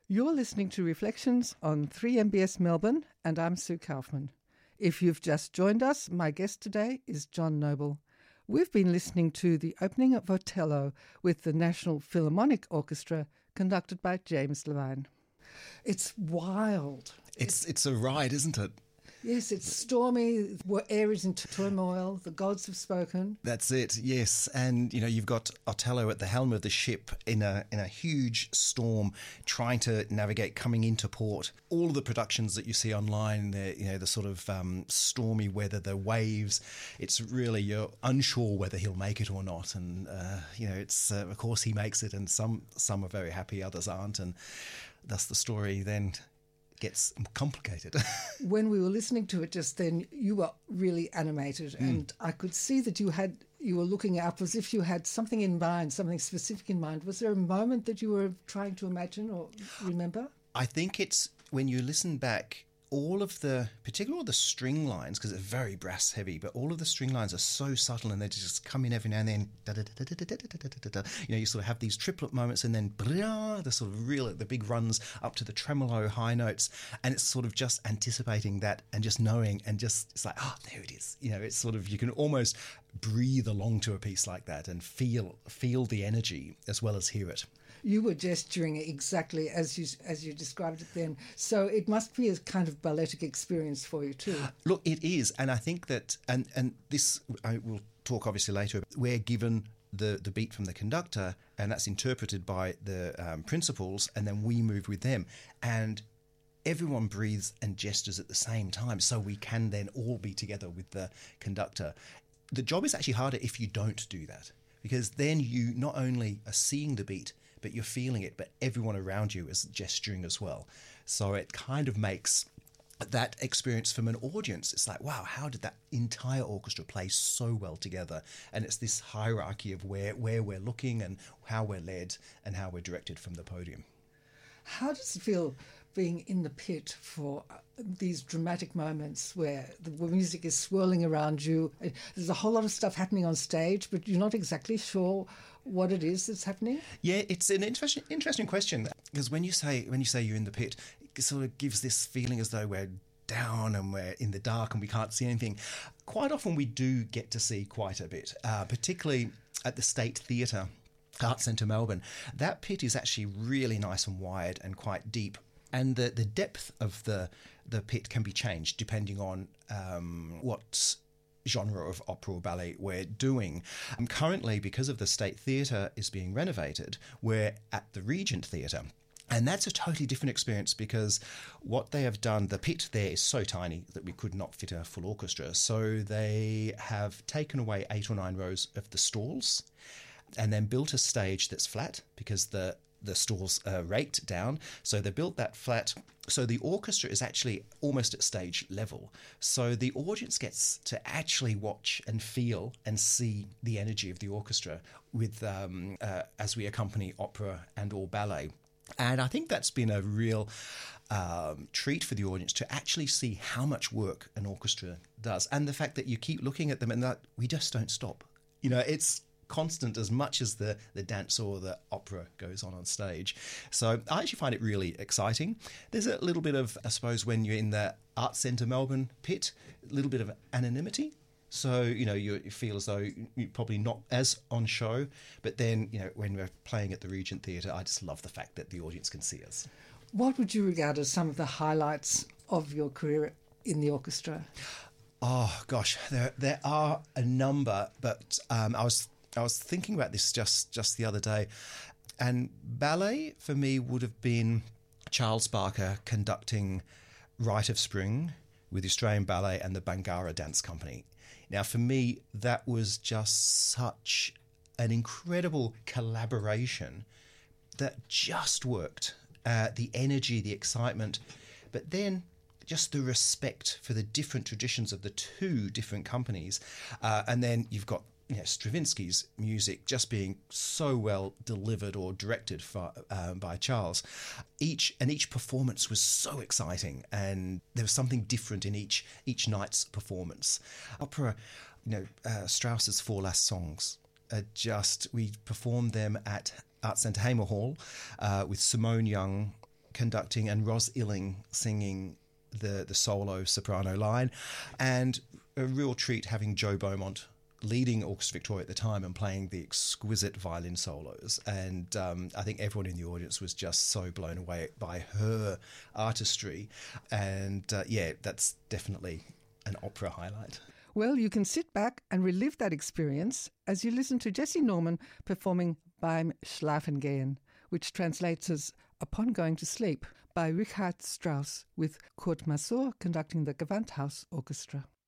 You're listening to Reflections on 3MBS Melbourne, and I'm Sue Kaufman. If you've just joined us, my guest today is John Noble. We've been listening to the opening of Otello with the National Philharmonic Orchestra, conducted by James Levine. It's wild. It's a ride, isn't it? Yes, it's stormy, air is in turmoil, the gods have spoken. That's it, yes. And, you've got Otello at the helm of the ship in a huge storm, trying to navigate coming into port. All of the productions that you see online, the sort of stormy weather, the waves, it's really, you're unsure whether he'll make it or not. And, it's, of course he makes it, and some are very happy, others aren't. And thus the story then gets complicated. When we were listening to it just then, you were really animated, and I could see that you were looking up as if you had something in mind, something specific in mind. Was there a moment that you were trying to imagine or remember? I think it's when you listen back, particularly all the string lines, because it's very brass heavy, but all of the string lines are so subtle and they just come in every now and then. You sort of have these triplet moments, and then the sort of the big runs up to the tremolo high notes, and it's sort of just anticipating that and just knowing, and just it's like, oh, there it is. It's sort of, you can almost breathe along to a piece like that and feel the energy as well as hear it. You were gesturing exactly as you described it then. So it must be a kind of balletic experience for you too. Look, it is. And I think that, and this, I will talk obviously later, we're given the beat from the conductor, and that's interpreted by the principals, and then we move with them. And everyone breathes and gestures at the same time, so we can then all be together with the conductor. The job is actually harder if you don't do that, because then you not only are seeing the beat, but you're feeling it, but everyone around you is gesturing as well. So it kind of makes that experience from an audience, it's like, wow, how did that entire orchestra play so well together? And it's this hierarchy of where we're looking and how we're led and how we're directed from the podium. How does it feel being in the pit for these dramatic moments where the music is swirling around you? There's a whole lot of stuff happening on stage, but you're not exactly sure what it is that's happening? Yeah, it's an interesting question, because when you say you're in the pit, it sort of gives this feeling as though we're down and we're in the dark and we can't see anything. Quite often we do get to see quite a bit, particularly at the State Theatre, Arts Centre Melbourne. That pit is actually really nice and wide and quite deep. And the depth of the pit can be changed depending on what genre of opera or ballet we're doing. Currently, because of the State Theatre is being renovated, we're at the Regent Theatre. And that's a totally different experience, because what they have done, the pit there is so tiny that we could not fit a full orchestra. So they have taken away 8 or 9 rows of the stalls and then built a stage that's flat, because the stalls are raked down. So they built that flat. So the orchestra is actually almost at stage level. So the audience gets to actually watch and feel and see the energy of the orchestra with as we accompany opera and or ballet. And I think that's been a real treat for the audience to actually see how much work an orchestra does, and the fact that you keep looking at them and that we just don't stop. It's constant as much as the dance or the opera goes on stage. So I actually find it really exciting. There's a little bit of, I suppose, when you're in the Arts Centre Melbourne pit, a little bit of anonymity. So, you feel as though you're probably not as on show. But then, when we're playing at the Regent Theatre, I just love the fact that the audience can see us. What would you regard as some of the highlights of your career in the orchestra? Oh, gosh, there are a number, but I was thinking about this just the other day, and ballet for me would have been Charles Barker conducting Rite of Spring with the Australian Ballet and the Bangarra Dance Company. Now, for me, that was just such an incredible collaboration that just worked. The energy, the excitement, but then just the respect for the different traditions of the two different companies. And then you've got Stravinsky's music just being so well delivered or directed by Charles. Each performance was so exciting, and there was something different in each night's performance. Opera, Strauss's 4 Last Songs, we performed them at Arts Centre Hamer Hall with Simone Young, conducting and Ros Illing singing the solo soprano line, and a real treat having Joe Beaumont leading Orchestra Victoria at the time and playing the exquisite violin solos. And I think everyone in the audience was just so blown away by her artistry. And that's definitely an opera highlight. Well, you can sit back and relive that experience as you listen to Jesse Norman performing Beim Schlafengehen, which translates as Upon Going to Sleep, by Richard Strauss, with Kurt Masur conducting the Gewandhaus Orchestra.